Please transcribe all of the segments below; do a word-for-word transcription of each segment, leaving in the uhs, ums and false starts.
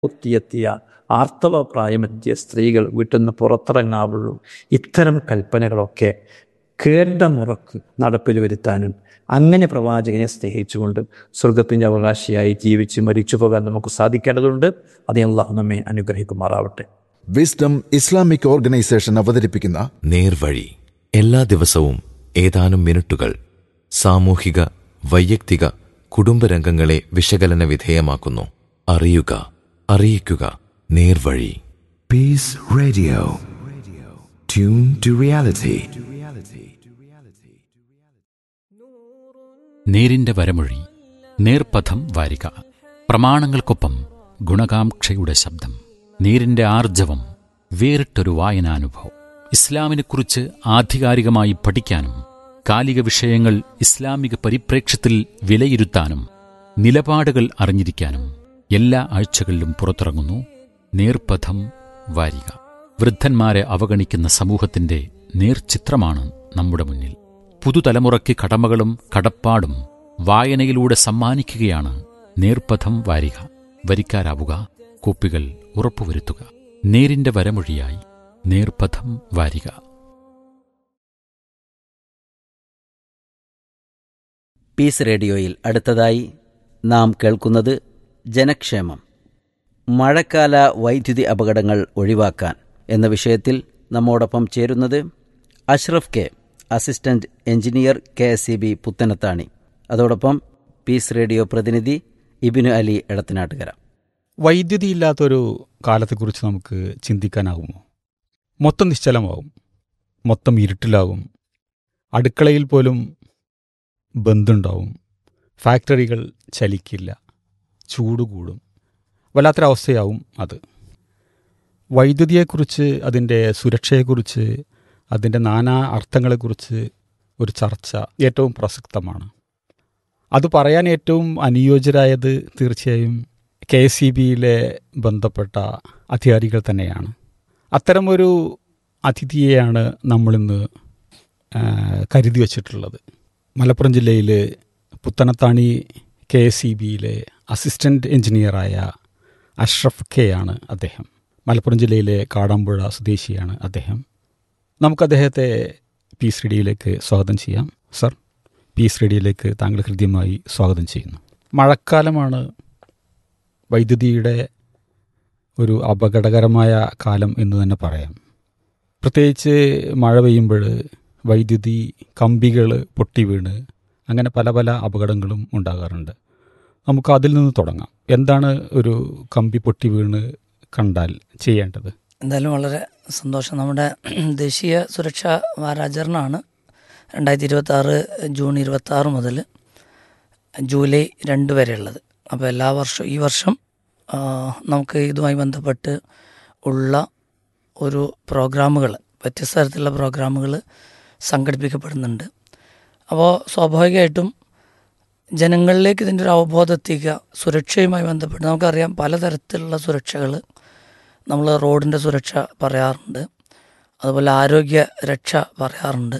കുത്തിയെത്തിയ ആർത്തവ പ്രായമെത്തിയ സ്ത്രീകൾ വീട്ടിൽ നിന്ന് പുറത്തിറങ്ങാവുള്ളൂ. ഇത്തരം കൽപ്പനകളൊക്കെ കേട്ട മുറക്ക് നടപ്പിൽ വരുത്താനും അങ്ങനെ പ്രവാചകനെ സ്നേഹിച്ചുകൊണ്ട് സ്വർഗത്തിൻ്റെ അവകാശിയായി ജീവിച്ച് മരിച്ചു പോകാൻ നമുക്ക് സാധിക്കേണ്ടതുണ്ട്. അതേ അല്ലാഹു നമ്മെ അനുഗ്രഹിക്കുമാറാവട്ടെ. വിസ്ഡം ഇസ്ലാമിക് ഓർഗനൈസേഷൻ അവതരിപ്പിക്കുന്ന നേർവഴി എല്ലാ ദിവസവും ഏതാനും മിനിറ്റുകൾ സാമൂഹിക, വൈയക്തിക, കുടുംബരംഗങ്ങളെ വിശകലന വിധേയമാക്കുന്നു. അറിയുക, അറിയിക്കുക. നേർവഴി. Peace Radio. Tune to reality. നേരിന്റെ വരമൊഴി. നേർപഥം വാരിക. പ്രമാണങ്ങൾക്കൊപ്പം ഗുണകാംക്ഷയുടെ ശബ്ദം. നേരിന്റെ ആർജവം. വേറിട്ടൊരു വായനാനുഭവം. ഇസ്ലാമിനെക്കുറിച്ച് ആധികാരികമായി പഠിക്കാനും കാലിക വിഷയങ്ങൾ ഇസ്ലാമിക പരിപ്രേക്ഷ്യത്തിൽ വിലയിരുത്താനും നിലപാടുകൾ അറിഞ്ഞിരിക്കാനും എല്ലാ ആഴ്ചകളിലും പുറത്തിറങ്ങുന്നു നേർപഥം വാരിക. വൃദ്ധന്മാരെ അവഗണിക്കുന്ന സമൂഹത്തിന്റെ നേർചിത്രമാണ് നമ്മുടെ മുന്നിൽ. പുതുതലമുറയ്ക്ക് കടമകളും കടപ്പാടും വായനയിലൂടെ സമ്മാനിക്കുകയാണ് നേർപഥം വാരിക. വരിക്കാരാവുക, കോപ്പികൾ ഉറപ്പുവരുത്തുക. നേരിന്റെ വരമൊഴിയായി നേർപഥം വാരിക. പീസ് റേഡിയോയിൽ അടുത്തതായി നാം കേൾക്കുന്നത് ജനക്ഷേമം. മഴക്കാല വൈദ്യുതി അപകടങ്ങൾ ഒഴിവാക്കാൻ എന്ന വിഷയത്തിൽ നമ്മോടൊപ്പം ചേരുന്നത് Ashraf K, assistant engineer, K S E B Puthanathani. അതോടൊപ്പം പീസ് റേഡിയോ പ്രതിനിധി ഇബിനു അലി എടത്തനാട്ടുകര. വൈദ്യുതി ഇല്ലാത്തൊരു കാലത്തെക്കുറിച്ച് നമുക്ക് ചിന്തിക്കാനാകുമോ? മൊത്തം നിശ്ചലമാവും, മൊത്തം ഇരുട്ടിലാകും, അടുക്കളയിൽ പോലും ബന്ധുണ്ടാവും, ഫാക്ടറികൾ ചലിക്കില്ല, ചൂട് കൂടും. വല്ലാത്തൊരവസ്ഥയാവും അത്. വൈദ്യുതിയെക്കുറിച്ച്, അതിൻ്റെ സുരക്ഷയെക്കുറിച്ച്, അതിൻ്റെ നാനാ അർത്ഥങ്ങളെക്കുറിച്ച് ഒരു ചർച്ച ഏറ്റവും പ്രസക്തമാണ്. അത് പറയാൻ ഏറ്റവും അനുയോജ്യരായത് തീർച്ചയായും കെ എസ് ഇ ബിയിലെ ബന്ധപ്പെട്ട അധികാരികൾ തന്നെയാണ്. അത്തരമൊരു അതിഥിയെയാണ് നമ്മളിന്ന് കരുതി വച്ചിട്ടുള്ളത്. മലപ്പുറം ജില്ലയിൽ പുത്തനത്താണി കെ എസ് ഇ ബിയിലെ അസിസ്റ്റൻ്റ് എഞ്ചിനീയറായ അഷ്റഫ് കെ ആണ് അദ്ദേഹം. മലപ്പുറം ജില്ലയിലെ കാടാമ്പുഴ സ്വദേശിയാണ് അദ്ദേഹം. നമുക്ക് അദ്ദേഹത്തെ പീസ് റേഡിയോയിലേക്ക് സ്വാഗതം ചെയ്യാം. സർ, പീസ് റേഡിയോയിലേക്ക് താങ്കൾ ഹൃദ്യമായി സ്വാഗതം ചെയ്യുന്നു. മഴക്കാലമാണ് വൈദ്യുതിയുടെ ഒരു അപകടകരമായ കാലം എന്ന് തന്നെ പറയാം. പ്രത്യേകിച്ച് മഴ പെയ്യുമ്പോൾ വൈദ്യുതി കമ്പികൾ പൊട്ടി വീണ് അങ്ങനെ പല പല അപകടങ്ങളും ഉണ്ടാകാറുണ്ട്. നമുക്ക് അതിൽ നിന്ന് തുടങ്ങാം. എന്താണ് ഒരു കമ്പി പൊട്ടി വീണ് കണ്ടാൽ ചെയ്യേണ്ടത്? എന്തായാലും വളരെ സന്തോഷം. നമ്മുടെ ദേശീയ സുരക്ഷാ വാരാചരണമാണ് രണ്ടായിരത്തി ഇരുപത്തി ആറ് ജൂൺ ഇരുപത്തി ആറ് മുതൽ ജൂലൈ രണ്ട് വരെയുള്ളത്. അപ്പോൾ എല്ലാ വർഷവും ഈ വർഷം നമുക്ക് ഇതുമായി ബന്ധപ്പെട്ട് ഉള്ള ഒരു പ്രോഗ്രാമുകൾ, വ്യത്യസ്ത തരത്തിലുള്ള പ്രോഗ്രാമുകൾ സംഘടിപ്പിക്കപ്പെടുന്നുണ്ട്. അപ്പോൾ സ്വാഭാവികമായിട്ടും ജനങ്ങളിലേക്ക് ഇതിൻ്റെ ഒരു അവബോധം എത്തിക്കുക. സുരക്ഷയുമായി ബന്ധപ്പെട്ട് നമുക്കറിയാം പലതരത്തിലുള്ള സുരക്ഷകൾ. നമ്മൾ റോഡിൻ്റെ സുരക്ഷ പറയാറുണ്ട്, അതുപോലെ ആരോഗ്യ രക്ഷ പറയാറുണ്ട്.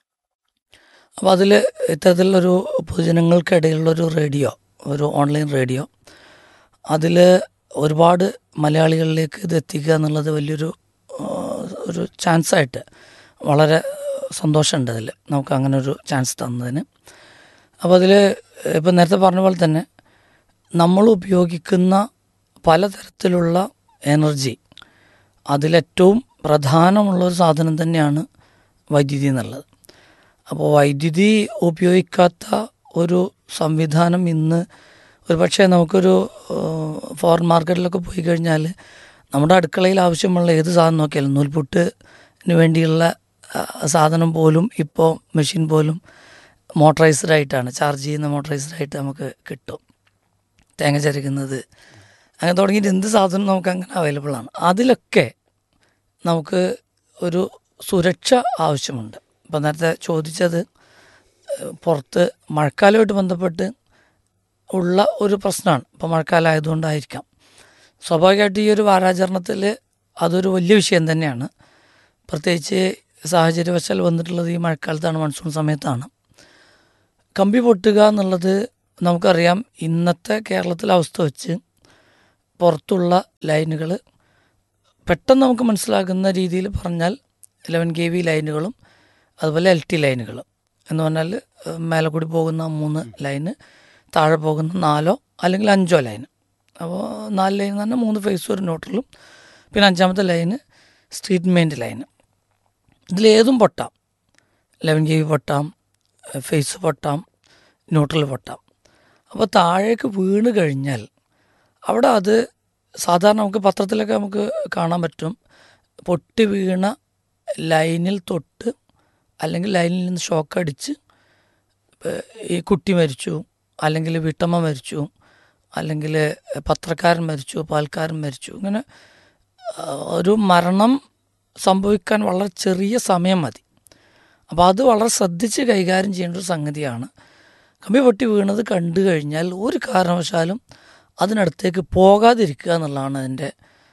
അപ്പോൾ അതിൽ ഇത്തരത്തിലുള്ളൊരു പൊതുജനങ്ങൾക്കിടയിലുള്ളൊരു റേഡിയോ, ഒരു ഓൺലൈൻ റേഡിയോ, അതിൽ ഒരുപാട് മലയാളികളിലേക്ക് ഇത് എത്തിക്കുക എന്നുള്ളത് വലിയൊരു ഒരു ചാൻസായിട്ട് വളരെ സന്തോഷമുണ്ട് അതിൽ, നമുക്ക് അങ്ങനെ ഒരു ചാൻസ് തന്നതിന്. അപ്പോൾ അതിൽ ഇപ്പം നേരത്തെ പറഞ്ഞ പോലെ തന്നെ നമ്മൾ ഉപയോഗിക്കുന്ന പലതരത്തിലുള്ള എനർജി, അതിലേറ്റവും പ്രധാനമുള്ളൊരു സാധനം തന്നെയാണ് വൈദ്യുതി എന്നുള്ളത്. അപ്പോൾ വൈദ്യുതി ഉപയോഗിക്കാത്ത ഒരു സംവിധാനം ഇന്ന് ഒരു പക്ഷേ നമുക്കൊരു ഫോറിൻ മാർക്കറ്റിലൊക്കെ പോയി കഴിഞ്ഞാൽ നമ്മുടെ അടുക്കളയിൽ ആവശ്യമുള്ള ഏത് സാധനം നോക്കിയാലും, നൂൽപുട്ടിന് വേണ്ടിയുള്ള സാധനം പോലും ഇപ്പോൾ മെഷീൻ പോലും മോട്ടറൈസ്ഡ് ആയിട്ടാണ്, ചാർജ് ചെയ്യുന്ന മോട്ടറൈസ്ഡ് ആയിട്ട് നമുക്ക് കിട്ടും. തേങ്ങ ചരക്കുന്നത് അങ്ങനെ തുടങ്ങിയിട്ട് എന്ത് സാധനം നമുക്ക് അങ്ങനെ അവൈലബിൾ ആണ്. അതിലൊക്കെ നമുക്ക് ഒരു സുരക്ഷ ആവശ്യമുണ്ട്. ഇപ്പം നേരത്തെ ചോദിച്ചത് പുറത്ത് മഴക്കാലമായിട്ട് ബന്ധപ്പെട്ട് ഉള്ള ഒരു പ്രശ്നമാണ്. ഇപ്പോൾ മഴക്കാലം ആയതുകൊണ്ടായിരിക്കാം. സ്വാഭാവികമായിട്ട് ഈ ഒരു വാരാചരണത്തിൽ അതൊരു വലിയ വിഷയം തന്നെയാണ്. പ്രത്യേകിച്ച് സാഹചര്യവശാൽ വന്നിട്ടുള്ളത് ഈ മഴക്കാലത്താണ്, മൺസൂൺ സമയത്താണ്. കമ്പി പൊട്ടുക എന്നുള്ളത് നമുക്കറിയാം. ഇന്നത്തെ കേരളത്തിലെ അവസ്ഥ വെച്ച് പുറത്തുള്ള ലൈനുകൾ പെട്ടെന്ന് നമുക്ക് മനസ്സിലാക്കുന്ന രീതിയിൽ പറഞ്ഞാൽ ഇലവൻ കെ വി ലൈനുകളും അതുപോലെ എൽ ടി ലൈനുകളും എന്ന് പറഞ്ഞാൽ മേലെ കൂടി പോകുന്ന മൂന്ന് ലൈന്, താഴെ പോകുന്ന നാലോ അല്ലെങ്കിൽ അഞ്ചോ ലൈന്. അപ്പോൾ നാല് ലൈൻ എന്ന് പറഞ്ഞാൽ മൂന്ന് ഫേസ് ഒരു ന്യൂട്രലും, പിന്നെ അഞ്ചാമത്തെ line street മെയിൻ്റെ line. ഇതിലേതും പൊട്ടാം. Eleven K V പൊട്ടാം, face പൊട്ടാം, neutral പൊട്ടാം. അപ്പോൾ താഴേക്ക് വീണ് കഴിഞ്ഞാൽ അവിടെ അത് സാധാരണ നമുക്ക് പത്രത്തിലൊക്കെ നമുക്ക് കാണാൻ പറ്റും, പൊട്ടി വീണ ലൈനിൽ തൊട്ട് അല്ലെങ്കിൽ ലൈനിൽ നിന്ന് ഷോക്ക് അടിച്ച് ഈ കുട്ടി മരിച്ചു, അല്ലെങ്കിൽ വീട്ടമ്മ മരിച്ചു, അല്ലെങ്കിൽ പത്രക്കാരൻ മരിച്ചു, പാൽക്കാരൻ മരിച്ചു. ഇങ്ങനെ ഒരു മരണം സംഭവിക്കാൻ വളരെ ചെറിയ സമയം മതി. അപ്പോൾ അത് വളരെ ശ്രദ്ധിച്ച് കൈകാര്യം ചെയ്യേണ്ട ഒരു സംഗതിയാണ്. കമ്പി പൊട്ടി വീണത് കണ്ടു കഴിഞ്ഞാൽ ഒരു കാരണവശാലും അതിനടുത്തേക്ക് പോകാതിരിക്കുക എന്നുള്ളതാണ് അതിൻ്റെ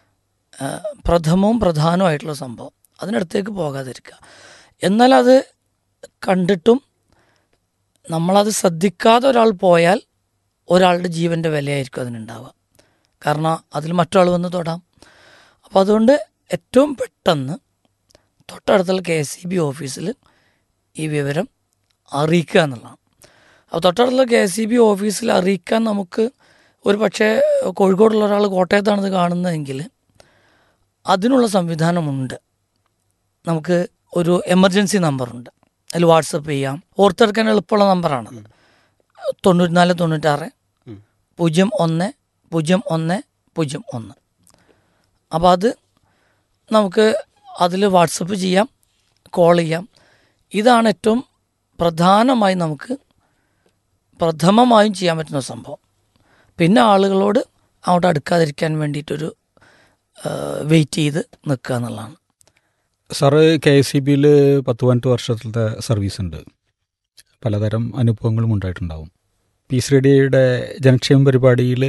പ്രഥമവും പ്രധാനമായിട്ടുള്ള സംഭവം. അതിനടുത്തേക്ക് പോകാതിരിക്കുക. എന്നാൽ അത് കണ്ടിട്ടും നമ്മളത് ശ്രദ്ധിക്കാതെ ഒരാൾ പോയാൽ ഒരാളുടെ ജീവൻ്റെ വിലയായിരിക്കും അതിനുണ്ടാവുക. കാരണം അതിൽ മറ്റൊരാൾ വന്ന് തൊടാം. അപ്പോൾ അതുകൊണ്ട് ഏറ്റവും പെട്ടെന്ന് തൊട്ടടുത്തുള്ള കെ എസ് ഇ ബി ഓഫീസിൽ ഈ വിവരം അറിയിക്കുക എന്നുള്ളതാണ്. അപ്പോൾ തൊട്ടടുത്തുള്ള കെ എസ് ഇ ബി ഓഫീസിൽ അറിയിക്കാൻ നമുക്ക് ഒരു പക്ഷേ കോഴിക്കോടുള്ള ഒരാൾ കോട്ടയത്താണിത് കാണുന്നതെങ്കിൽ അതിനുള്ള സംവിധാനമുണ്ട്. നമുക്ക് ഒരു എമർജൻസി നമ്പറുണ്ട്, അതിൽ വാട്സപ്പ് ചെയ്യാം. ഓർത്തെടുക്കാൻ എളുപ്പമുള്ള നമ്പറാണത്. തൊണ്ണൂറ്റിനാല് തൊണ്ണൂറ്റാറ് പൂജ്യം ഒന്ന് പൂജ്യം ഒന്ന് പൂജ്യം ഒന്ന്. അപ്പോൾ അത് നമുക്ക് അതിൽ വാട്സപ്പ് ചെയ്യാം, കോൾ ചെയ്യാം. ഇതാണ് ഏറ്റവും പ്രധാനമായി നമുക്ക് പ്രഥമമായും ചെയ്യാൻ പറ്റുന്ന സംഭവം. പിന്നെ ആളുകളോട് അങ്ങോട്ട് അടുക്കാതിരിക്കാൻ വേണ്ടിയിട്ടൊരു വെയിറ്റ് ചെയ്ത് നിൽക്കുക എന്നുള്ളതാണ്. സാറ് കെ എസ് ഇ ബിയിൽ പത്ത് പതിനെട്ട് വർഷത്തെ സർവീസ് ഉണ്ട്. പലതരം അനുഭവങ്ങളും ഉണ്ടായിട്ടുണ്ടാവും. പീസ് റേഡിയോയുടെ ജനക്ഷേമ പരിപാടിയിൽ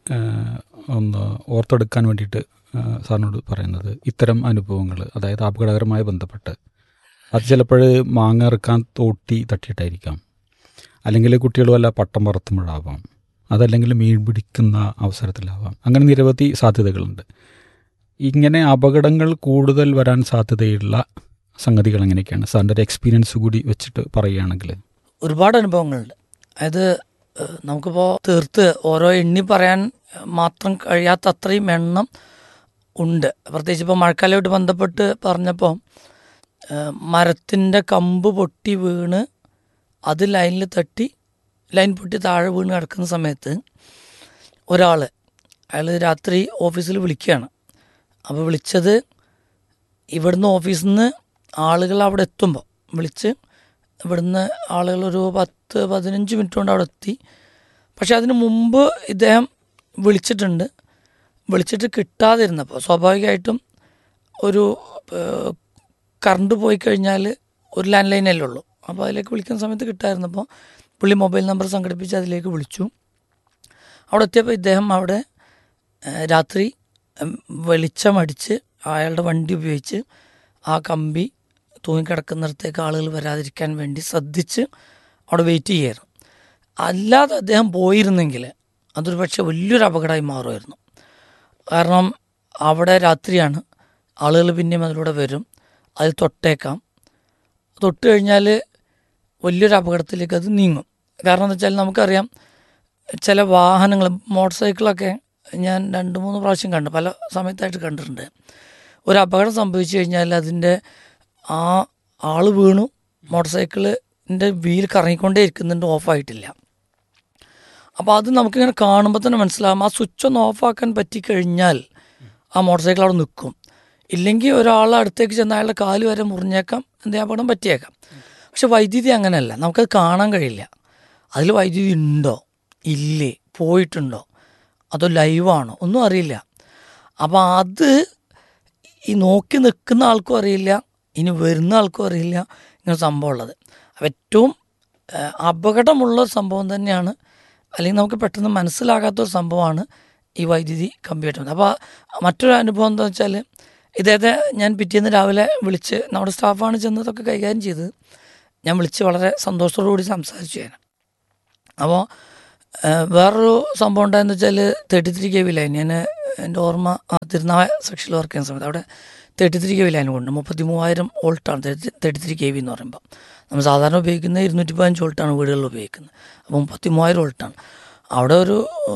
ഒന്ന് ഓർത്തെടുക്കാൻ വേണ്ടിയിട്ട് സാറിനോട് പറയുന്നത് ഇത്തരം അനുഭവങ്ങൾ, അതായത് അപകടകരമായി ബന്ധപ്പെട്ട് അത് ചിലപ്പോൾ മാങ്ങ ഇറക്കാൻ തോട്ടി തട്ടിയിട്ടായിരിക്കാം, അല്ലെങ്കിൽ കുട്ടികൾ വല്ല പട്ടം പറത്തുമ്പോഴാവാം, അതല്ലെങ്കിൽ മീൻ പിടിക്കുന്ന അവസരത്തിലാവാം. അങ്ങനെ നിരവധി സാധ്യതകളുണ്ട്. ഇങ്ങനെ അപകടങ്ങൾ കൂടുതൽ വരാൻ സാധ്യതയുള്ള സംഗതികൾ എങ്ങനെയൊക്കെയാണ് സാറിൻ്റെ ഒരു എക്സ്പീരിയൻസ് കൂടി വെച്ചിട്ട് പറയുകയാണെങ്കിൽ? ഒരുപാട് അനുഭവങ്ങളുണ്ട്. അതായത് നമുക്കിപ്പോൾ തീർത്ത് ഓരോ എണ്ണി പറയാൻ മാത്രം കഴിയാത്ത അത്രയും എണ്ണം ഉണ്ട്. പ്രത്യേകിച്ച് ഇപ്പോൾ മഴക്കാലമായിട്ട് ബന്ധപ്പെട്ട് പറഞ്ഞപ്പോൾ മരത്തിൻ്റെ കമ്പ് പൊട്ടി വീണ് അത് ലൈനിൽ തട്ടി ലൈൻ പൊട്ടി താഴെ വീണ് കിടക്കുന്ന സമയത്ത് ഒരാൾ അയാൾ രാത്രി ഓഫീസിൽ വിളിക്കുകയാണ്. അപ്പോൾ വിളിച്ചത് ഇവിടുന്ന് ഓഫീസിൽ നിന്ന് ആളുകൾ അവിടെ എത്തുമ്പോൾ വിളിച്ച് ഇവിടുന്ന് ആളുകൾ ഒരു പത്ത് പതിനഞ്ച് മിനിറ്റ് കൊണ്ട് അവിടെ എത്തി. പക്ഷെ അതിന് മുമ്പ് ഇദ്ദേഹം വിളിച്ചിട്ടുണ്ട്. വിളിച്ചിട്ട് കിട്ടാതിരുന്നപ്പോൾ സ്വാഭാവികമായിട്ടും ഒരു കറണ്ട് പോയി കഴിഞ്ഞാൽ ഒരു ലാൻഡ് ലൈനല്ലേ ഉള്ളൂ. അപ്പോൾ അതിലേക്ക് വിളിക്കുന്ന സമയത്ത് കിട്ടാതിരുന്നപ്പോൾ പുള്ളി മൊബൈൽ നമ്പർ സംഘടിപ്പിച്ച് അതിലേക്ക് വിളിച്ചു. അവിടെ എത്തിയപ്പോൾ ഇദ്ദേഹം അവിടെ രാത്രി വെളിച്ചമടിച്ച് അയാളുടെ വണ്ടി ഉപയോഗിച്ച് ആ കമ്പി തൂങ്ങിക്കിടക്കുന്നിടത്തേക്ക് ആളുകൾ വരാതിരിക്കാൻ വേണ്ടി ശ്രദ്ധിച്ച് അവിടെ വെയിറ്റ് ചെയ്യായിരുന്നു. അല്ലാതെ അദ്ദേഹം പോയിരുന്നെങ്കിൽ അതൊരു പക്ഷേ വലിയൊരു അപകടമായി മാറുമായിരുന്നു. കാരണം അവിടെ രാത്രിയാണ്, ആളുകൾ പിന്നെയും അതിലൂടെ വരും, അതിൽ തൊട്ടേക്കാം. തൊട്ട് കഴിഞ്ഞാൽ വലിയൊരു അപകടത്തിലേക്ക് അത് നീങ്ങും. കാരണം എന്താ വെച്ചാൽ നമുക്കറിയാം ചില വാഹനങ്ങൾ, മോട്ടോർ സൈക്കിളൊക്കെ ഞാൻ രണ്ട് മൂന്ന് പ്രാവശ്യം കണ്ടു, പല സമയത്തായിട്ട് കണ്ടിട്ടുണ്ട്. ഒരു അപകടം സംഭവിച്ചു കഴിഞ്ഞാൽ അതിൻ്റെ ആ ആൾ വീണു, മോട്ടോർ സൈക്കിളിൻ്റെ വീൽ കറങ്ങിക്കൊണ്ടേ ഇരിക്കുന്നുണ്ട്, ഓഫായിട്ടില്ല. അപ്പോൾ അത് നമുക്കിങ്ങനെ കാണുമ്പോൾ തന്നെ മനസ്സിലാകും. ആ സ്വിച്ച് ഒന്ന് ഓഫാക്കാൻ പറ്റിക്കഴിഞ്ഞാൽ ആ മോട്ടോർ സൈക്കിൾ അവിടെ നിൽക്കും. ഇല്ലെങ്കിൽ ഒരാൾ അടുത്തേക്ക് ചെന്ന് അയാളുടെ കാല് വരെ മുറിഞ്ഞേക്കാം, എന്തെങ്കിലും അപകടം പറ്റിയേക്കാം. പക്ഷെ വൈദ്യുതി അങ്ങനെയല്ല, നമുക്കത് കാണാൻ കഴിയില്ല. അതിൽ വൈദ്യുതി ഉണ്ടോ ഇല്ലേ, പോയിട്ടുണ്ടോ, അതോ ലൈവാണോ, ഒന്നും അറിയില്ല. അപ്പോൾ അത് ഈ നോക്കി നിൽക്കുന്ന ആൾക്കും അറിയില്ല, ഇനി വരുന്ന ആൾക്കും അറിയില്ല ഇങ്ങനെ സംഭവം ഉള്ളത്. അപ്പോൾ ഏറ്റവും അപകടമുള്ള സംഭവം തന്നെയാണ്, അല്ലെങ്കിൽ നമുക്ക് പെട്ടെന്ന് മനസ്സിലാകാത്തൊരു സംഭവമാണ് ഈ വൈദ്യുതി കമ്പിയായിട്ട്. അപ്പോൾ മറ്റൊരു അനുഭവം എന്താ വെച്ചാൽ, ഇദ്ദേഹത്തെ ഞാൻ പിറ്റേന്ന് രാവിലെ വിളിച്ച്, നമ്മുടെ സ്റ്റാഫാണ് ചെന്നതൊക്കെ കൈകാര്യം ചെയ്തത്, ഞാൻ വിളിച്ച് വളരെ സന്തോഷത്തോടു കൂടി സംസാരിച്ചു ഞാൻ. അപ്പോൾ വേറൊരു സംഭവം ഉണ്ടായെന്ന് വെച്ചാൽ thirty three K V line, ഞാൻ എൻ്റെ ഓർമ്മ തിരുനാവായ സെക്ഷനിൽ വർക്ക് ചെയ്യുന്ന സമയത്ത് അവിടെ thirty three K V line കൊണ്ട് മുപ്പത്തി മൂവായിരം വോൾട്ടാണ് തേർട്ടി ത്രീ കെ വി എന്ന് പറയുമ്പോൾ. നമ്മൾ സാധാരണ ഉപയോഗിക്കുന്ന ഇരുന്നൂറ്റി പതിനഞ്ച് വോൾട്ടാണ് വീടുകളിൽ ഉപയോഗിക്കുന്നത്. അപ്പോൾ മുപ്പത്തി മൂവായിരം വോൾട്ടാണ്. അവിടെ ഒരു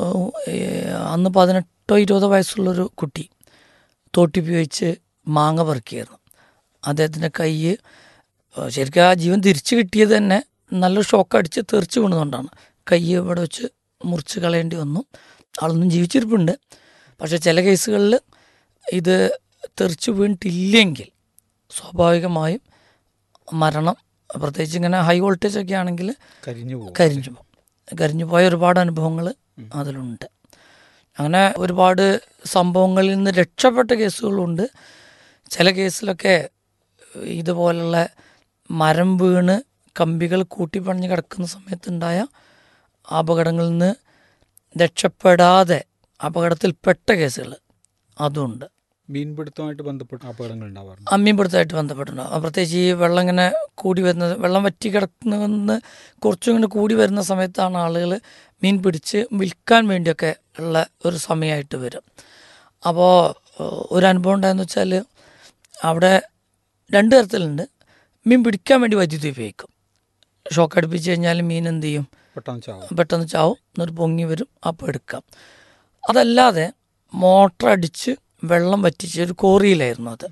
അന്ന് പതിനെട്ടോ ഇരുപതോ വയസ്സുള്ളൊരു കുട്ടി തോട്ടി ഉപയോഗിച്ച് മാങ്ങ പറിക്കുകയായിരുന്നു. അദ്ദേഹത്തിൻ്റെ കൈ ശരിക്കും ആ ജീവൻ തിരിച്ചു കിട്ടിയത് തന്നെ നല്ലൊരു ഷോക്ക് അടിച്ച് തെറിച്ച് വീണതുകൊണ്ടാണ്. കൈ ഇവിടെ വെച്ച് മുറിച്ച് കളയേണ്ടി വന്നു. ആളൊന്നും ജീവിച്ചിരിപ്പുണ്ട്. പക്ഷേ ചില കേസുകളിൽ ഇത് തെറിച്ച് വീണിട്ടില്ലെങ്കിൽ സ്വാഭാവികമായും മരണം, പ്രത്യേകിച്ച് ഇങ്ങനെ ഹൈ വോൾട്ടേജ് ഒക്കെ ആണെങ്കിൽ കരിഞ്ഞു പോകും കരിഞ്ഞു പോകും കരിഞ്ഞു പോയ ഒരുപാട് അനുഭവങ്ങൾ അതിലുണ്ട്. അങ്ങനെ ഒരുപാട് സംഭവങ്ങളിൽ നിന്ന് രക്ഷപ്പെട്ട കേസുകളുണ്ട്. ചില കേസിലൊക്കെ ഇതുപോലുള്ള മരം വീണ് കമ്പികൾ കൂട്ടിപ്പണിഞ്ഞ് കിടക്കുന്ന സമയത്തുണ്ടായ അപകടങ്ങളിൽ നിന്ന് രക്ഷപ്പെടാതെ അപകടത്തിൽപ്പെട്ട കേസുകൾ അതുണ്ട്. മീൻപിടുത്തമായിട്ട് ബന്ധപ്പെട്ട അപകടങ്ങൾ ഉണ്ടാവാറുണ്ട്. അമ്മീൻപിടുത്തമായിട്ട് ബന്ധപ്പെട്ടുണ്ടാകും. പ്രത്യേകിച്ച് ഈ വെള്ളം ഇങ്ങനെ കൂടി വരുന്നത്, വെള്ളം വറ്റി കിടക്കുന്ന കുറച്ചും ഇങ്ങനെ കൂടി വരുന്ന സമയത്താണ് ആളുകൾ മീൻ പിടിച്ച് വിൽക്കാൻ വേണ്ടിയൊക്കെ ഉള്ള ഒരു സമയമായിട്ട് വരും. അപ്പോൾ ഒരു അനുഭവം ഉണ്ടായെന്ന് വെച്ചാൽ അവിടെ രണ്ട് തരത്തിലുണ്ട്. മീൻ പിടിക്കാൻ വേണ്ടി വൈദ്യുതി ഉപയോഗിക്കും. ഷോക്ക് അടുപ്പിച്ച് കഴിഞ്ഞാൽ മീൻ എന്ത് ചെയ്യും? പെട്ടെന്ന് ചാവും പെട്ടെന്ന് ചാവും എന്നിട്ട് പൊങ്ങി വരും, അപ്പോൾ എടുക്കാം. അതല്ലാതെ മോട്ടർ അടിച്ച് വെള്ളം വറ്റിച്ച്, ഒരു കോറിയിലായിരുന്നു അത്,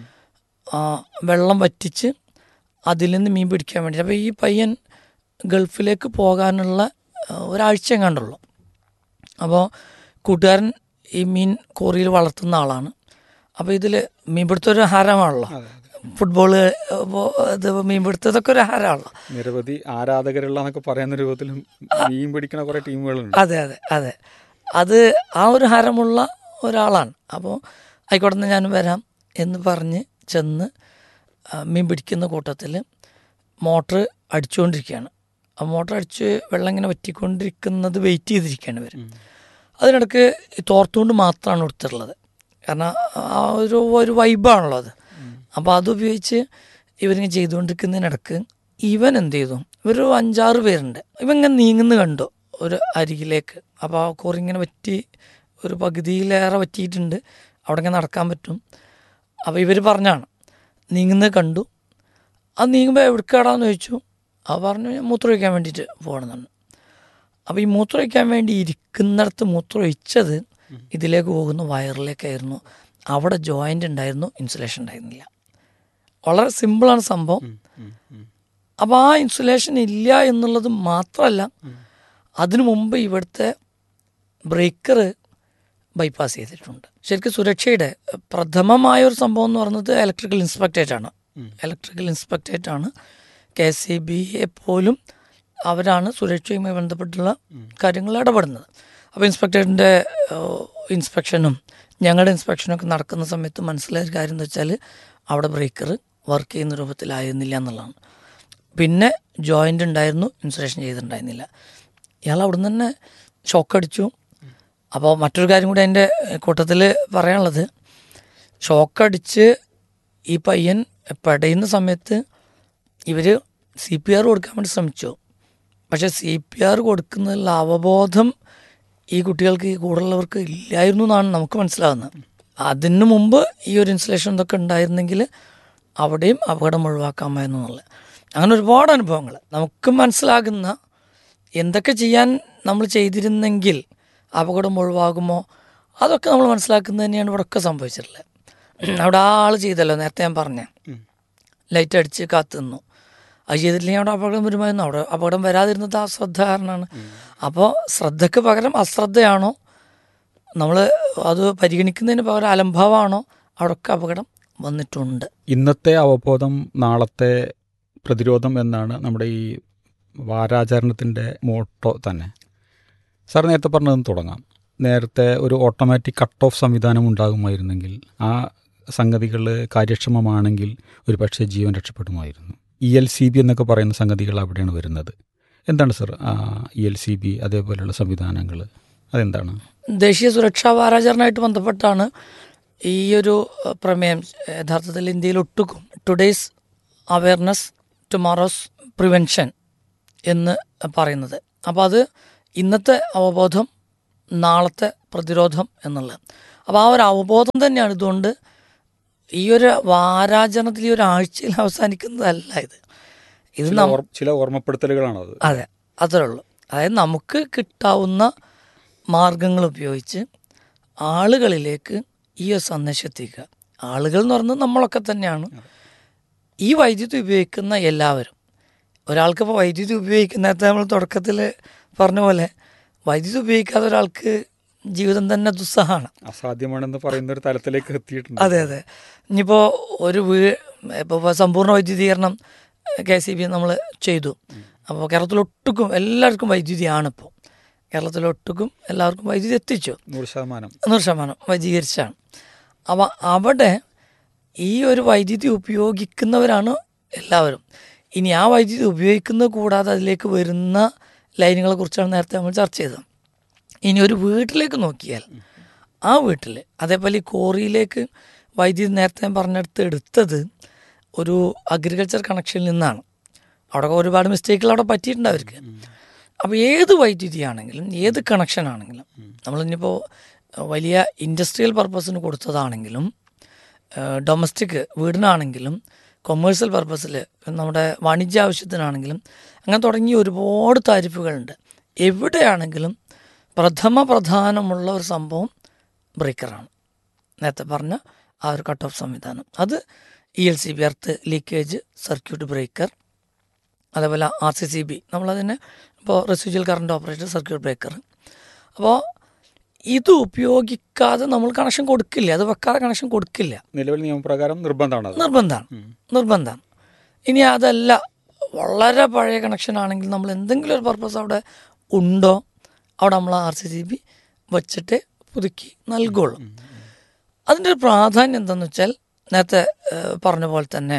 വെള്ളം വറ്റിച്ച് അതിൽ നിന്ന് മീൻ പിടിക്കാൻ വേണ്ടി. അപ്പോൾ ഈ പയ്യൻ ഗൾഫിലേക്ക് പോകാനുള്ള ഒരാഴ്ച എങ്ങാണ്ടുള്ളൂ. അപ്പോൾ കൂട്ടുകാരൻ ഈ മീൻ കോറിയിൽ വളർത്തുന്ന ആളാണ്. അപ്പോൾ ഇതിൽ മീൻപിടുത്തം ഒരു ഹരമാണല്ലോ, ഫുട്ബോള് ഇത് മീൻപിടുത്തതൊക്കെ ഒരു ഹരമാണല്ലോ. നിരവധി ആരാധകരുള്ള എന്നൊക്കെ പറയുന്ന രൂപത്തിൽ മീൻ പിടിക്കുന്ന കുറേ ടീമുകളുണ്ട്. അതെ അതെ അതെ അത് ആ ഒരു ഹരമുള്ള ഒരാളാണ്. അപ്പോൾ ആയിക്കോട്ടെ ഞാനും വരാം എന്ന് പറഞ്ഞ് ചെന്ന് മീൻ പിടിക്കുന്ന കൂട്ടത്തിൽ മോട്ടർ അടിച്ചുകൊണ്ടിരിക്കുകയാണ്. ആ മോട്ടർ അടിച്ച് വെള്ളം ഇങ്ങനെ വറ്റിക്കൊണ്ടിരിക്കുന്നത് വെയിറ്റ് ചെയ്തിരിക്കുകയാണ് ഇവർ. അതിനിടയ്ക്ക് തോർത്തുകൊണ്ട് മാത്രമാണ് കൊടുത്തിട്ടുള്ളത്. കാരണം ആ ഒരു ഒരു വൈബാണല്ലോ അത്. അപ്പോൾ അതുപയോഗിച്ച് ഇവരിങ്ങനെ ചെയ്തുകൊണ്ടിരിക്കുന്നതിനിടക്ക് ഇവൻ എന്ത് ചെയ്തു, ഇവരൊരു അഞ്ചാറ് പേരുണ്ട്, ഇവൻ ഇങ്ങനെ നീങ്ങുന്ന കണ്ടു ഒരു അരികിലേക്ക്. അപ്പോൾ ആ കോറി ഇങ്ങനെ വറ്റി ഒരു പകുതിയിലേറെ വറ്റിയിട്ടുണ്ട്, അവിടെ ഇങ്ങനെ നടക്കാൻ പറ്റും. അപ്പോൾ ഇവർ പറഞ്ഞാണ് നീങ്ങുന്നത് കണ്ടു. അത് നീങ്ങുമ്പോൾ എവിടേക്കാടാന്ന് ചോദിച്ചു. അത് പറഞ്ഞു മൂത്രമൊഴിക്കാൻ വേണ്ടിയിട്ട് പോകണമെന്നാണ്. അപ്പോൾ ഈ മൂത്രമൊഴിക്കാൻ വേണ്ടി ഇരിക്കുന്നിടത്ത് മൂത്രമൊഴിച്ചത് ഇതിലേക്ക് പോകുന്ന വയറിലേക്കായിരുന്നു. അവിടെ ജോയിൻ്റ് ഉണ്ടായിരുന്നു, ഇൻസുലേഷൻ ഉണ്ടായിരുന്നില്ല. വളരെ സിമ്പിളാണ് സംഭവം. അപ്പോൾ ആ ഇൻസുലേഷൻ ഇല്ല എന്നുള്ളത് മാത്രമല്ല, അതിനു മുമ്പ് ഇവിടുത്തെ ബ്രേക്കർ ബൈപ്പാസ് ചെയ്തിട്ടുണ്ട്. ശരിക്കും സുരക്ഷയുടെ പ്രഥമമായ ഒരു സംഭവം എന്ന് പറയുന്നത് electrical ഇൻസ്പെക്ടറേറ്റാണ്. Electrical ഇൻസ്പെക്ടറേറ്റാണ് K S E ബിയെ പോലും അവരാണ് സുരക്ഷയുമായി ബന്ധപ്പെട്ടുള്ള കാര്യങ്ങൾ ഇടപെടുന്നത്. അപ്പോൾ ഇൻസ്പെക്ടറിൻ്റെ ഇൻസ്പെക്ഷനും ഞങ്ങളുടെ ഇൻസ്പെക്ഷനൊക്കെ നടക്കുന്ന സമയത്ത് മനസ്സിലായ കാര്യം എന്ന് വെച്ചാൽ അവിടെ ബ്രേക്കർ വർക്ക് ചെയ്യുന്ന രൂപത്തിലായിരുന്നില്ല എന്നുള്ളതാണ്. പിന്നെ ജോയിൻ്റ് ഉണ്ടായിരുന്നു, ഇൻസുലേഷൻ ചെയ്തിട്ടുണ്ടായിരുന്നില്ല. ഇയാൾ അവിടെ നിന്ന് തന്നെ ഷോക്കടിച്ചു. അപ്പോൾ മറ്റൊരു കാര്യം കൂടി അതിൻ്റെ കൂട്ടത്തിൽ പറയാനുള്ളത്, ഷോക്കടിച്ച് ഈ പയ്യൻ പെടയുന്ന സമയത്ത് ഇവർ സി പി ആർ കൊടുക്കാൻ വേണ്ടി ശ്രമിച്ചു. പക്ഷേ സി പി ആർ കൊടുക്കുന്നതിലുള്ള അവബോധം ഈ കുട്ടികൾക്ക്, ഈ കൂടുതലുള്ളവർക്ക് ഇല്ലായിരുന്നു എന്നാണ് നമുക്ക് മനസ്സിലാകുന്നത്. അതിന് മുമ്പ് ഈ ഒരു ഇൻസുലേഷൻ ഇതൊക്കെ ഉണ്ടായിരുന്നെങ്കിൽ അവിടെയും അപകടം ഒഴിവാക്കാമായിരുന്നു എന്നുള്ളത്. അങ്ങനെ ഒരുപാട് അനുഭവങ്ങൾ നമുക്ക് മനസ്സിലാകുന്ന, എന്തൊക്കെ ചെയ്യാൻ നമ്മൾ ചെയ്തിരുന്നെങ്കിൽ അപകടം ഒഴിവാകുമോ അതൊക്കെ നമ്മൾ മനസ്സിലാക്കുന്നത് തന്നെയാണ് ഇവിടെയൊക്കെ സംഭവിച്ചിട്ടുള്ളത്. അവിടെ ആ ആൾ ചെയ്തല്ലോ, നേരത്തെ ഞാൻ പറഞ്ഞ ലൈറ്റ് അടിച്ച് കാത്തു നിന്നു. അത് ചെയ്തിട്ടില്ലെങ്കിൽ അവിടെ അപകടം വരുമായിരുന്നു. അവിടെ അപകടം വരാതിരുന്നത് ആ ശ്രദ്ധ കാരണമാണ്. അപ്പോൾ ശ്രദ്ധയ്ക്ക് പകരം അശ്രദ്ധയാണോ, നമ്മൾ അത് പരിഗണിക്കുന്നതിന് പകരം അലംഭാവമാണോ, അവിടെയൊക്കെ അപകടം വന്നിട്ടുണ്ട്. ഇന്നത്തെ അവബോധം നാളത്തെ പ്രതിരോധം എന്നാണ് നമ്മുടെ ഈ വാരാചരണത്തിൻ്റെ മോട്ടോ തന്നെ. സാർ നേരത്തെ പറഞ്ഞതൊന്ന് തുടങ്ങാം. നേരത്തെ ഒരു ഓട്ടോമാറ്റിക് കട്ട് ഓഫ് സംവിധാനം ഉണ്ടാകുമായിരുന്നെങ്കിൽ, ആ സംഗതികൾ കാര്യക്ഷമമാണെങ്കിൽ ഒരു പക്ഷേ ജീവൻ രക്ഷപ്പെടുമായിരുന്നു. ഇ എൽ സി ബി എന്നൊക്കെ പറയുന്ന സംഗതികൾ അവിടെയാണ് വരുന്നത്. എന്താണ് sir E L C B അതേപോലെയുള്ള സംവിധാനങ്ങൾ, അതെന്താണ്? ദേശീയ സുരക്ഷാ വാരാചരണമായിട്ട് ബന്ധപ്പെട്ടാണ് ഈ ഒരു പ്രമേയം യഥാർത്ഥത്തിൽ ഇന്ത്യയിൽ ഒട്ടുക്കും. ടുഡേയ്സ് അവയർനെസ് ടുമോറോസ് പ്രിവെൻഷൻ എന്ന് പറയുന്നത്. അപ്പോൾ അത് ഇന്നത്തെ അവബോധം നാളത്തെ പ്രതിരോധം എന്നുള്ളത്. അപ്പോൾ ആ ഒരു അവബോധം തന്നെയാണ് ഇതുകൊണ്ട് ഈ ഒരു വാരാചരണത്തിൽ ഈ ഒരു ആഴ്ചയിൽ അവസാനിക്കുന്നതല്ല ഇത്. ഇത് ചില ഓർമ്മപ്പെടുത്തലുകളാണ് അത്. അതെ, അത്രേ ഉള്ളൂ. അതായത് നമുക്ക് കിട്ടാവുന്ന മാർഗങ്ങൾ ഉപയോഗിച്ച് ആളുകളിലേക്ക് ഈ ഒരു സന്ദേശം എത്തിക്കുക. ആളുകൾ എന്ന് പറയുന്നത് നമ്മളൊക്കെ തന്നെയാണ്. ഈ വൈദ്യുതി ഉപയോഗിക്കുന്ന എല്ലാവരും. ഒരാൾക്കിപ്പോൾ വൈദ്യുതി ഉപയോഗിക്കുന്ന നേരത്തെ നമ്മൾ തുടക്കത്തിൽ പറഞ്ഞ പോലെ വൈദ്യുതി ഉപയോഗിക്കാതെ ഒരാൾക്ക് ജീവിതം തന്നെ ദുസ്സഹമാണ്, അസാധ്യമാണെന്ന് പറയുന്ന ഒരു തലത്തിലേക്ക് എത്തിയിട്ടുണ്ട്. അതെ അതെ. ഇനിയിപ്പോൾ ഒരു വീ ഇപ്പോൾ സമ്പൂർണ്ണ വൈദ്യുതീകരണം കെ സി ബി നമ്മൾ ചെയ്തു. അപ്പോൾ കേരളത്തിലൊട്ടുക്കും എല്ലാവർക്കും വൈദ്യുതിയാണ്. ഇപ്പോൾ കേരളത്തിലൊട്ടുക്കും എല്ലാവർക്കും വൈദ്യുതി എത്തിച്ചു, നൂറ് ശതമാനം നൂറ് ശതമാനം വൈദ്യുതീകരിച്ചാണ്. അപ്പോൾ അവിടെ ഈ ഒരു വൈദ്യുതി ഉപയോഗിക്കുന്നവരാണ് എല്ലാവരും. ഇനി ആ വൈദ്യുതി ഉപയോഗിക്കുന്നത് കൂടാതെ അതിലേക്ക് വരുന്ന ലൈനുകളെ കുറിച്ചാണ് നേരത്തെ നമ്മൾ ചർച്ച ചെയ്തത്. ഇനി ഒരു വീട്ടിലേക്ക് നോക്കിയാൽ ആ വീട്ടിൽ അതേപോലെ ഈ കോറിയിലേക്ക് വൈദ്യുതി നേരത്തെ പറഞ്ഞെടുത്ത് എടുത്തത് ഒരു അഗ്രികൾച്ചർ കണക്ഷനിൽ നിന്നാണ്. അവിടെ ഒരുപാട് മിസ്റ്റേക്കുകൾ അവിടെ പറ്റിയിട്ടുണ്ട് അവർക്ക്. അപ്പോൾ ഏത് വൈദ്യുതിയാണെങ്കിലും ഏത് കണക്ഷൻ ആണെങ്കിലും നമ്മളിനിപ്പോൾ വലിയ ഇൻഡസ്ട്രിയൽ പർപ്പസിന് കൊടുത്തതാണെങ്കിലും ഡൊമസ്റ്റിക് വീടിനാണെങ്കിലും കൊമേഴ്സ്യൽ പർപ്പസിൽ നമ്മുടെ വാണിജ്യ ആവശ്യത്തിനാണെങ്കിലും അങ്ങനെ തുടങ്ങി ഒരുപാട് താരിഫുകളുണ്ട്. എവിടെയാണെങ്കിലും പ്രഥമ പ്രധാനമുള്ള ഒരു സംഭവം ബ്രേക്കറാണ്. നേരത്തെ പറഞ്ഞ ആ ഒരു കട്ട് ഓഫ് സംവിധാനം, അത് E L C B earth leakage circuit breaker, അതേപോലെ ആർ സി സി ബി നമ്മളതിനെ ഇപ്പോൾ residual current operated circuit breaker. അപ്പോൾ ഇത് ഉപയോഗിക്കാതെ നമ്മൾ കണക്ഷൻ കൊടുക്കില്ല, അത് വെക്കാതെ കണക്ഷൻ കൊടുക്കില്ല. നിലവിൽ നിയമപ്രകാരം നിർബന്ധമാണ് നിർബന്ധമാണ് നിർബന്ധമാണ് ഇനി അതല്ല വളരെ പഴയ കണക്ഷൻ ആണെങ്കിൽ നമ്മൾ എന്തെങ്കിലും ഒരു പർപ്പസ് അവിടെ ഉണ്ടോ അവിടെ നമ്മൾ ആർ സി സി ബി വച്ചിട്ട് പുതുക്കി നൽകുള്ളൂ. അതിൻ്റെ ഒരു പ്രാധാന്യം എന്താണെന്ന് വെച്ചാൽ നേരത്തെ പറഞ്ഞ പോലെ തന്നെ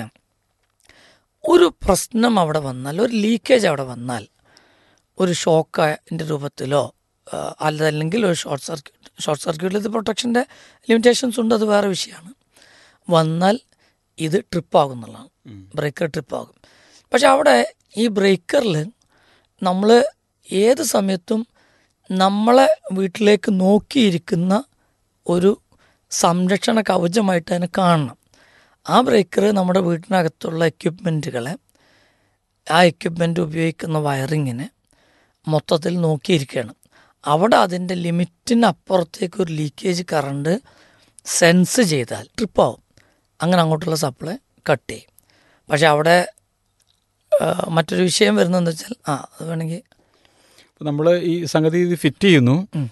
ഒരു പ്രശ്നം അവിടെ വന്നാൽ, ഒരു ലീക്കേജ് അവിടെ വന്നാൽ, ഒരു ഷോക്കിൻ്റെ രൂപത്തിലോ അതല്ലെങ്കിൽ ഒരു ഷോർട്ട് സർക്യൂട്ട് ഷോർട്ട് സർക്യൂട്ടിൽ ഇത് പ്രൊട്ടക്ഷൻ്റെ ലിമിറ്റേഷൻസ് ഉണ്ട്, അത് വേറെ വിഷയമാണ്. വന്നാൽ ഇത് ട്രിപ്പാകും എന്നുള്ളതാണ്, ബ്രേക്കർ ട്രിപ്പാകും. പക്ഷെ അവിടെ ഈ ബ്രേക്കറിൽ നമ്മൾ ഏത് സമയത്തും നമ്മളെ വീട്ടിലേക്ക് നോക്കിയിരിക്കുന്ന ഒരു സംരക്ഷണ കവചമായിട്ട് അതിനെ കാണണം. ആ ബ്രേക്കർ നമ്മുടെ വീട്ടിനകത്തുള്ള എക്യുപ്മെൻറ്റുകളെ, ആ എക്യുപ്മെൻറ്റ് ഉപയോഗിക്കുന്ന വയറിങ്ങിനെ മൊത്തത്തിൽ നോക്കിയിരിക്കുകയാണ്. അവിടെ അതിൻ്റെ ലിമിറ്റിനപ്പുറത്തേക്ക് ഒരു ലീക്കേജ് കറണ്ട് സെൻസ് ചെയ്താൽ ട്രിപ്പാവും, അങ്ങനെ അങ്ങോട്ടുള്ള സപ്ലൈ കട്ട് ചെയ്യും. പക്ഷെ അവിടെ മറ്റൊരു വിഷയം വരുന്നതെന്ന് വെച്ചാൽ ആ അത് വേണമെങ്കിൽ നമ്മൾ ഈ സംഗതി ഇത് ഫിറ്റ് ചെയ്യുന്നു.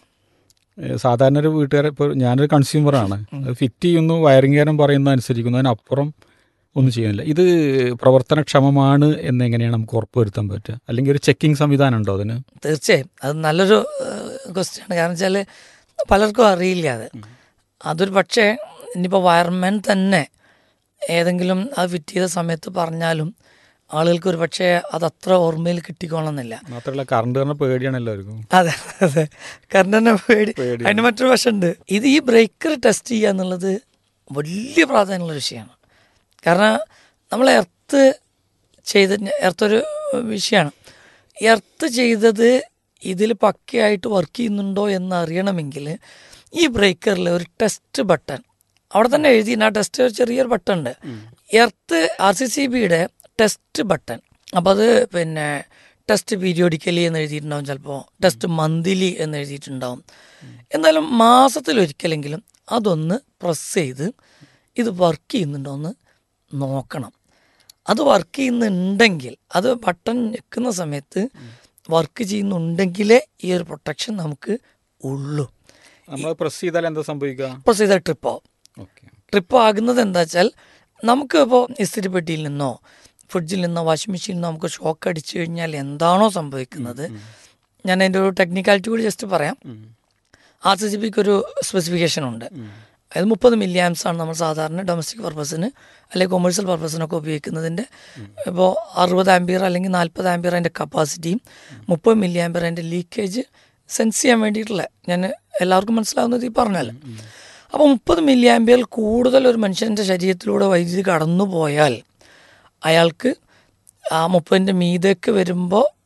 സാധാരണ ഒരു വീട്ടുകാരെ, ഇപ്പോൾ ഞാനൊരു കൺസ്യൂമറാണ്, അത് ഫിറ്റ് ചെയ്യുന്നു, വയറിംഗുകാരൻ പറയുന്നത് അനുസരിക്കുന്നു, അതിനപ്പുറം ഒന്നും ചെയ്യുന്നില്ല. ഇത് പ്രവർത്തനക്ഷമമാണ് എന്നെങ്ങനെയാണ് നമുക്ക് ഉറപ്പുവരുത്താൻ പറ്റുക? അല്ലെങ്കിൽ ഒരു ചെക്കിംഗ് സംവിധാനം ഉണ്ടോ അതിന്? തീർച്ചയായും അത് നല്ലൊരു ക്വസ്റ്റ്യാണ്. കാരണം വെച്ചാൽ പലർക്കും അറിയില്ല അത്. അതൊരു പക്ഷേ ഇനിയിപ്പോൾ വയർമാൻ തന്നെ ഏതെങ്കിലും അത് ഫിറ്റ് ചെയ്ത സമയത്ത് പറഞ്ഞാലും ആളുകൾക്ക് ഒരു പക്ഷേ അതത്ര ഓർമ്മയിൽ കിട്ടിക്കോണമെന്നില്ല. മാത്രമല്ല കറണ്ട് തന്നെ പേടിയാണ് എല്ലാവർക്കും. അതെ അതെ കറണ്ട് തന്നെ പേടി. അതിന് മറ്റൊരു വശമുണ്ട്. ഇത് ഈ ബ്രേക്കർ ടെസ്റ്റ് ചെയ്യുക എന്നുള്ളത് വലിയ പ്രാധാന്യമുള്ള വിഷയമാണ്. കാരണം നമ്മൾ എർത്ത് ചെയ്ത എർത്തൊരു വിഷയമാണ്. എർത്ത് ചെയ്തത് ഇതിൽ പക്കയായിട്ട് വർക്ക് ചെയ്യുന്നുണ്ടോ എന്ന് അറിയണമെങ്കിൽ ഈ ബ്രേക്കറിൽ ഒരു ടെസ്റ്റ് ബട്ടൺ അവിടെ തന്നെ എഴുതി, ആ ടെസ്റ്റ് ഒരു ചെറിയൊരു ബട്ടൺ ഉണ്ട്, എർത്ത് ആർ സി സി ബിയുടെ ടെസ്റ്റ് ബട്ടൺ. അപ്പോൾ അത് പിന്നെ ടെസ്റ്റ് പീരിയോഡിക്കലി എന്ന് എഴുതിയിട്ടുണ്ടാവും, ചിലപ്പോൾ ടെസ്റ്റ് മന്ത്ലി എന്ന് എഴുതിയിട്ടുണ്ടാവും. എന്തായാലും മാസത്തിലൊരിക്കലെങ്കിലും അതൊന്ന് പ്രസ് ചെയ്ത് ഇത് വർക്ക് ചെയ്യുന്നുണ്ടോ എന്ന് നോക്കണം. അത് വർക്ക് ചെയ്യുന്നുണ്ടെങ്കിൽ, അത് ബട്ടൺ ഞെക്കുന്ന സമയത്ത് വർക്ക് ചെയ്യുന്നുണ്ടെങ്കിലേ ഈ ഒരു പ്രൊട്ടക്ഷൻ നമുക്ക് ഉള്ളൂ. നമ്മൾ പ്രസ് ചെയ്താൽ എന്താ സംഭവിക്കുക? പ്രസ് ചെയ്താൽ ട്രിപ്പ് ആവും. ട്രിപ്പ് ആകുന്നത് എന്താ വെച്ചാൽ നമുക്ക് ഇപ്പോൾ ഇസ്തിരിപ്പെട്ടിയിൽ നിന്നോ ഫ്രിഡ്ജിൽ നിന്നോ വാഷിംഗ് മെഷീനിൽ നിന്നോ നമുക്ക് ഷോക്ക് അടിച്ചു കഴിഞ്ഞാൽ എന്താണോ സംഭവിക്കുന്നത്, ഞാൻ അതിൻ്റെ ഒരു ടെക്നിക്കാലിറ്റി കൂടി ജസ്റ്റ് പറയാം. ആർ സി സി ബിക്ക് ഒരു സ്പെസിഫിക്കേഷൻ ഉണ്ട്. അതായത് മുപ്പത് മില്ലി ആംസ് ആണ് നമ്മൾ സാധാരണ ഡൊമസ്റ്റിക് പർപ്പസിന് അല്ലെങ്കിൽ കൊമേഴ്സ്യൽ പർപ്പസിനൊക്കെ ഉപയോഗിക്കുന്നതിൻ്റെ. ഇപ്പോൾ അറുപത് ആംപിയർ അല്ലെങ്കിൽ നാൽപ്പത് ആംപിയർ അതിൻ്റെ കപ്പാസിറ്റിയും മുപ്പത് മില്ലി ആംപിയർ അതിൻ്റെ ലീക്കേജ് സെൻസ് ചെയ്യാൻ വേണ്ടിയിട്ടുള്ള, ഞാൻ എല്ലാവർക്കും മനസ്സിലാവുന്നത് ഈ പറഞ്ഞല്ലോ. അപ്പോൾ മുപ്പത് മില്ലി ആംപിയർ കൂടുതൽ ഒരു മനുഷ്യൻ്റെ ശരീരത്തിലൂടെ വൈദ്യുതി കടന്നു പോയാൽ അയാൾക്ക് ആ മുപ്പതിൻ്റെ മീതേക്ക് വരുമ്പോൾ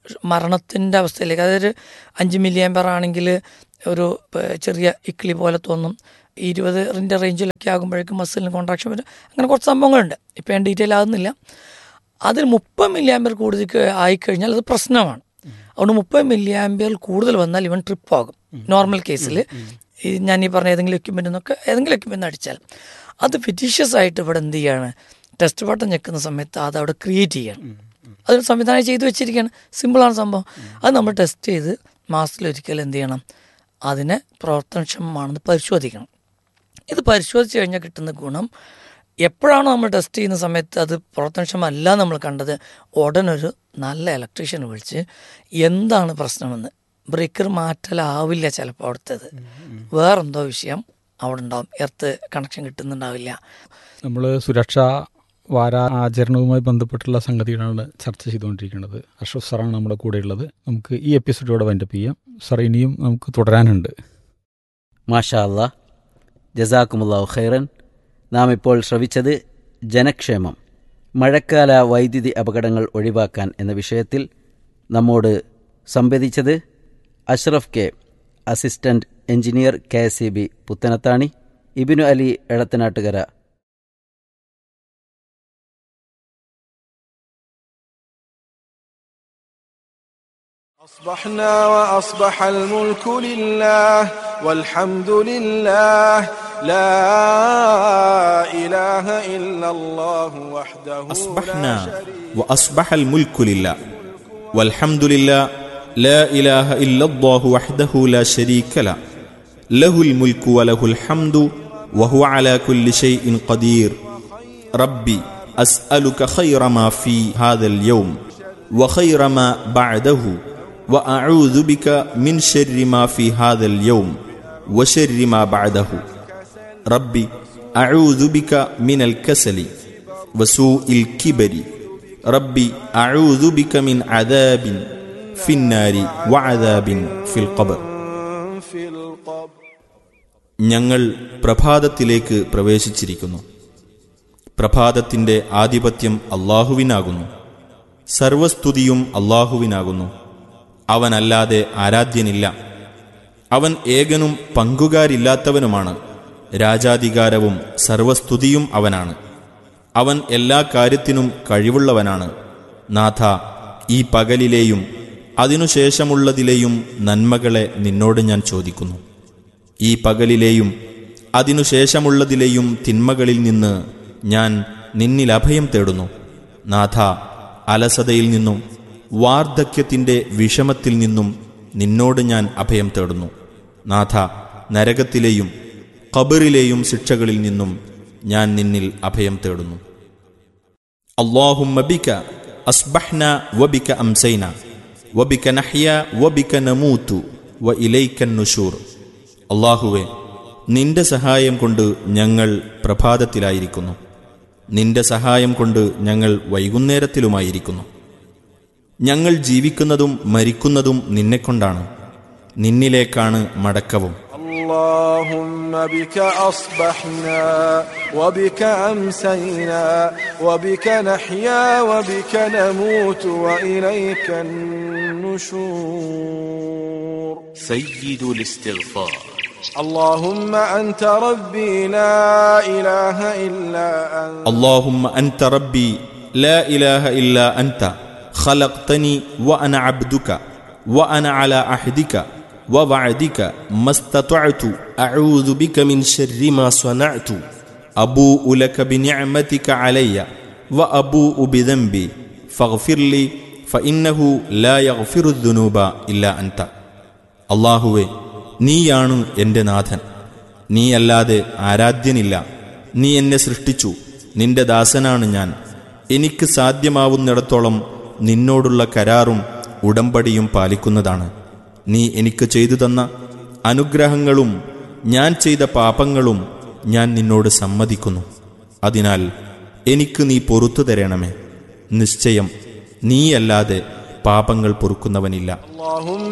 മരണത്തിൻ്റെ അവസ്ഥയിലേക്ക്, അതൊരു അഞ്ച് മില്ലി ആമ്പർ ആണെങ്കിൽ ഒരു ചെറിയ ഇക്കിളി പോലെ തോന്നും, ഇരുപതിൻ്റെ റേഞ്ചിലൊക്കെ ആകുമ്പോഴേക്കും മസിലിന് കോൺട്രാക്ഷൻ വരും. അങ്ങനെ കുറച്ച് സംഭവങ്ങളുണ്ട്, ഇപ്പം ഞാൻ ഡീറ്റെയിൽ ആകുന്നില്ല. അതിൽ മുപ്പത് മില്ലി ആമ്പർ കൂടുതൽ ആയിക്കഴിഞ്ഞാൽ അത് പ്രശ്നമാണ്. അതുകൊണ്ട് മുപ്പത് മില്ലി ആമ്പർ കൂടുതൽ വന്നാൽ ഇവൻ ട്രിപ്പ് ആകും. നോർമൽ കേസിൽ ഈ ഞാൻ ഈ പറഞ്ഞ ഏതെങ്കിലും എക്യുപ്മെൻ്റ് നിന്നൊക്കെ ഏതെങ്കിലും എക്യുപ്മെൻ്റ് അടിച്ചാൽ അത് ഫിറ്റീഷ്യസ് ആയിട്ട് ഇവിടെ എന്ത് ചെയ്യാണ്, ടെസ്റ്റ് ബട്ടൺ ഞെക്കുന്ന സമയത്ത് അത് അവിടെ ക്രിയേറ്റ് ചെയ്യണം. അതൊരു സംവിധാനം ചെയ്ത് വെച്ചിരിക്കുകയാണ്, സിമ്പിളാണ് സംഭവം. അത് നമ്മൾ ടെസ്റ്റ് ചെയ്ത് മാസത്തിലൊരിക്കൽ എന്ത് ചെയ്യണം, അതിനെ പ്രവർത്തനക്ഷമമാണെന്ന് പരിശോധിക്കണം. ഇത് പരിശോധിച്ച് കഴിഞ്ഞാൽ കിട്ടുന്ന ഗുണം, എപ്പോഴാണോ നമ്മൾ ടെസ്റ്റ് ചെയ്യുന്ന സമയത്ത് അത് പ്രവർത്തനക്ഷമല്ല നമ്മൾ കണ്ടത്, ഉടനൊരു നല്ല ഇലക്ട്രീഷ്യനെ വിളിച്ച് എന്താണ് പ്രശ്നമെന്ന്, ബ്രേക്കർ മാറ്റലാവില്ല ചിലപ്പോൾ അവിടുത്തേത്, വേറെന്തോ വിഷയം അവിടെ ഉണ്ടാവും, എർത്ത് കണക്ഷൻ കിട്ടുന്നുണ്ടാവില്ല. നമ്മൾ സുരക്ഷാ വാരാചരണവുമായി ബന്ധപ്പെട്ടുള്ള സംഗതികളാണ് ചർച്ച ചെയ്തുകൊണ്ടിരിക്കുന്നത്. അഷ്റഫ് സാറാണ് നമ്മുടെ കൂടെയുള്ളത്. നമുക്ക് ഈ എപ്പിസോഡോടെ വൈൻഡപ്പ് ചെയ്യാം. സാർ, ഇനിയും നമുക്ക് തുടരാനുണ്ട്. മാഷാ അല്ലാ, ജസാക്കുമുല്ലാഹു ഖൈറൻ. നാം ഇപ്പോൾ ശ്രവിച്ചത് ജനക്ഷേമം, മഴക്കാല വൈദ്യുതി അപകടങ്ങൾ ഒഴിവാക്കാൻ എന്ന വിഷയത്തിൽ നമ്മോട് സംവദിച്ചത് Ashraf K, assistant engineer, K S E B Puthanathani, ഇബിനു അലി എടത്തനാട്ടുകര. أصبحنا وأصبح الملك لله والحمد لله لا إله إلا الله وحده أصبحنا وأصبح الملك لله والحمد لله لا إله إلا الله وحده لا شريك له له الملك وله الحمد وهو على كل شيء قدير ربي أسألك خير ما في هذا اليوم وخير ما بعده وأعوذ بك من شر ما في هذا اليوم وشر ما بعده ربي أعوذ بك من الكسل وسوء الكبر ربي أعوذ بك من عذاب في النار وعذاب في القبر. ഞങ്ങൾ പ്രഭാതത്തിലേക്ക് പ്രവേശിച്ചിരിക്കുന്നു. പ്രഭാതത്തിൻ്റെ ആധിപത്യം അല്ലാഹുവിനാകുന്നു. സർവസ്തുതിയും അല്ലാഹുവിനാകുന്നു. അവനല്ലാതെ ആരാധ്യനില്ല. അവൻ ഏകനും പങ്കുകാരില്ലാത്തവനുമാണ്. രാജാധികാരവും സർവസ്തുതിയും അവനാണ്. അവൻ എല്ലാ കാര്യത്തിനും കഴിവുള്ളവനാണ്. നാഥ, ഈ പകലിലെയും അതിനുശേഷമുള്ളതിലെയും നന്മകളെ നിന്നോട് ഞാൻ ചോദിക്കുന്നു. ഈ പകലിലെയും അതിനുശേഷമുള്ളതിലെയും തിന്മകളിൽ നിന്ന് ഞാൻ നിന്നിൽ അഭയം തേടുന്നു. നാഥ, അലസതയിൽ നിന്നും വാർദ്ധക്യത്തിൻ്റെ വിഷമത്തിൽ നിന്നും നിന്നോട് ഞാൻ അഭയം തേടുന്നു. നാഥ, നരകത്തിലെയും ഖബറിലെയും ശിക്ഷകളിൽ നിന്നും ഞാൻ നിന്നിൽ അഭയം തേടുന്നു. അല്ലാഹുമ്മ ബിക അസ്ബഹ്ന വബിക അംസൈന വബിക നഹ്യ വബിക നമൂതു വ ഇലൈക്കൻ നുശൂർ. അല്ലാഹുവേ, നിന്റെ സഹായം കൊണ്ട് ഞങ്ങൾ പ്രഭാതത്തിലായിരിക്കുന്നു, നിന്റെ സഹായം കൊണ്ട് ഞങ്ങൾ വൈകുന്നേരത്തിലുമായിരിക്കുന്നു. ഞങ്ങൾ ജീവിക്കുന്നതും മരിക്കുന്നതും നിന്നെക്കൊണ്ടാണ്, നിന്നിലേക്കാണ് മടക്കവും. اللهم بك أصبحنا وبك أمسينا وبك نحيا وبك نموت وإليك النشور. سيد الاستغفار. اللهم أنت ربي لا إله إلا أنت. اللهم أنت ربي لا إله إلا أنت خلقتني وأنا عبدك وأنا على عهدك ووعدك ما استطعت أعوذ بك من شر ما صنعت أبوء لك بنعمتك علي وأبوء بذنبي فاغفر لي فإنه لا يغفر الذنوب إلا أنت. അല്ലാഹുവേ, നീയാണ് എൻ്റെ നാഥൻ, നീയല്ലാതെ ആരാധ്യനില്ല. നീ എന്നെ സൃഷ്ടിച്ചു, നിന്റെ ദാസനാണ് ഞാൻ. എനിക്ക് സാധ്യമാവുന്നിടത്തോളം നിന്നോടുള്ള കരാറും ഉടമ്പടിയും പാലിക്കുന്നതാണ്. നീ എനിക്ക് ചെയ്തു തന്ന അനുഗ്രഹങ്ങളും ഞാൻ ചെയ്ത പാപങ്ങളും ഞാൻ നിന്നോട് സമ്മതിക്കുന്നു. അതിനാൽ എനിക്ക് നീ പൊറുത്തു തരണമേ. നിശ്ചയം നീയല്ലാതെ പാപങ്ങൾ പൊറുക്കുന്നവനില്ല.